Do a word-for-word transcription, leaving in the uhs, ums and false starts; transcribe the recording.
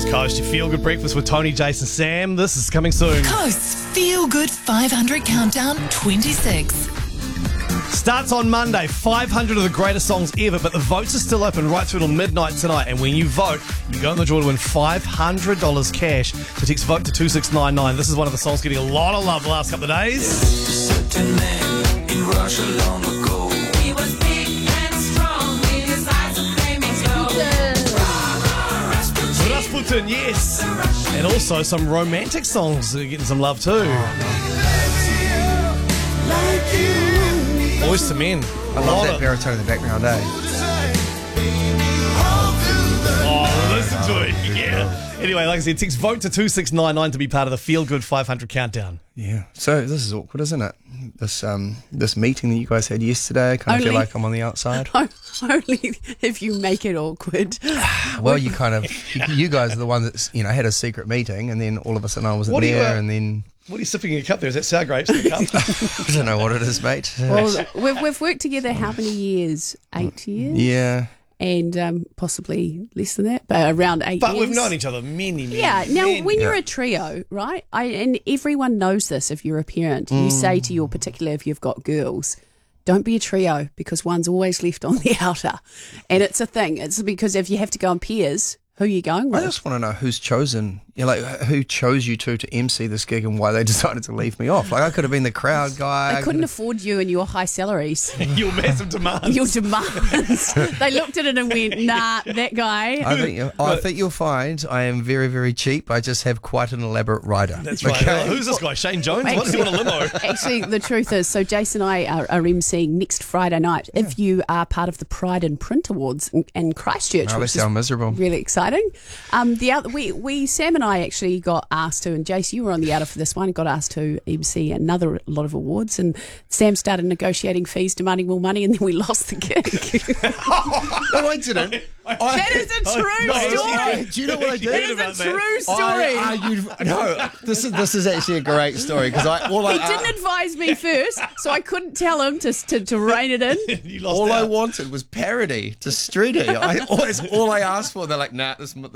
Coast, your Feel Good Breakfast with Tony, Jason, Sam. This is coming soon. Coast's Feel Good five hundred Countdown twenty-six. Starts on Monday, five hundred of the greatest songs ever, but the votes are still open right through till midnight tonight. And when you vote, you go in the draw to win five hundred dollars cash. So text vote to two six nine nine. This is one of the songs getting a lot of love the last couple of days. Certain man in Russia long ago. He was big and strong with his eyes of flaming glow. Rasputin, yes. And also some romantic songs are getting some love too. Boys to Men. I love that baritone in the background, eh? Oh, listen to it, yeah. Anyway, like I said, text vote to two six nine nine to be part of the Feel Good five hundred Countdown. Yeah. So this is awkward, isn't it? This um this meeting that you guys had yesterday, I kind of Only- feel like I'm on the outside. Only if you make it awkward. Well, you kind of, you, you guys are the one that's, you know, had a secret meeting and then all of a sudden I wasn't What do you, there uh, and then, What are you sipping in your cup there? Is that sour grapes in the cup? I don't know what it is, mate. Well, we've, we've worked together how many years? Eight years? Yeah. And um, possibly less than that, but around eight But years. we've known each other many, many Yeah. Now, many- when you're Yeah. a trio, right? I and everyone knows this. If you're a parent, you say to your particular, if you've got girls, don't be a trio because one's always left on the outer, and it's a thing. It's because if you have to go in pairs, who are you going I with? just want to know who's chosen, you know, like who chose you two to M C this gig and why they decided to leave me off. Like I could have been the crowd guy. They I couldn't could've- afford you and your high salaries. Your massive demands. Your demands. They looked at it and went, nah, that guy. I think, you- I think you'll find I am very, very cheap. I just have quite an elaborate rider. That's right. Okay? Who's this guy? Shane Jones? What does he want a limo? Actually, the truth is, so Jason and I are, are emceeing next Friday night. If you are part of the Pride and Print Awards in, in Christchurch, Oh, they which is sound miserable. really exciting. Um, the other, we, we, Sam and I actually got asked to, and Jace, you were on the outer for this one, got asked to M C another lot of awards, and Sam started negotiating fees, demanding more money, and then we lost the gig. No, I didn't. That is a true No, story. I- do you know what I did? That is about a that. true story. I argued. No, this is this is actually a great story because I all I He didn't advise me first, so I couldn't tell him to to, to rein it in. You lost all I out. wanted was parody to Streety. I always all I asked for. They're like, nah, this